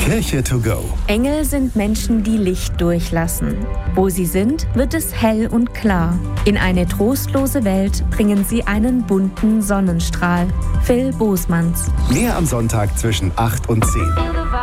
Kirche to go. Engel sind Menschen, die Licht durchlassen. Wo sie sind, wird es hell und klar. In eine trostlose Welt bringen sie einen bunten Sonnenstrahl. Phil Bosmans. Mehr am Sonntag zwischen 8 und 10.